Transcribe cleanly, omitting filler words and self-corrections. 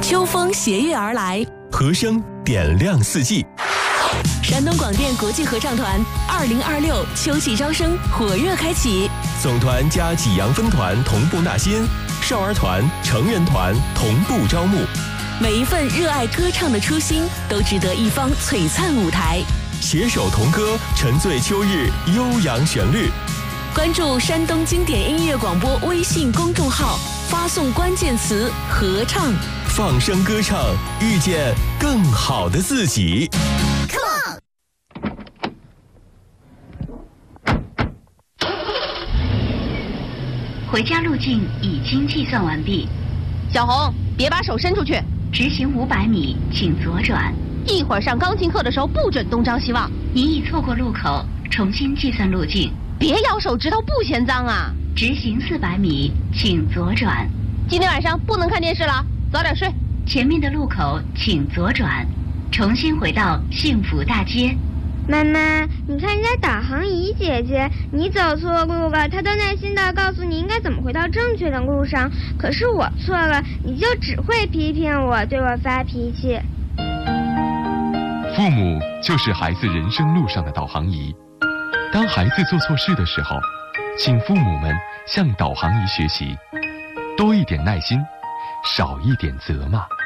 秋风携月而来， 和声点亮四季。 山东广电国际合唱团2026秋季招生火热开启， 总团加济阳分团同步纳新，少儿团、成人团同步招募。 每一份热爱歌唱的初心，都值得一方璀璨舞台。 携手同歌，沉醉秋日悠扬旋律。 关注山东经典音乐广播微信公众号，发送关键词“合唱”， 放声歌唱，遇见更好的自己。 回家路径已经计算完毕。 小红，别把手伸出去。 直行500米，请左转。 一会儿上钢琴课的时候不准东张西望。 您已错过路口，重新计算路径。 别咬手指头，不嫌脏啊。 直行400米，请左转。 今天晚上不能看电视了，早点睡。 前面的路口请左转，重新回到幸福大街。 妈妈，你看人家导航仪姐姐，你走错路了，她都耐心地告诉你应该怎么回到正确的路上。可是我错了，你就只会批评我，对我发脾气。 父母就是孩子人生路上的导航仪。当孩子做错事的时候，请父母们向导航仪学习，多一点耐心，少一点责骂。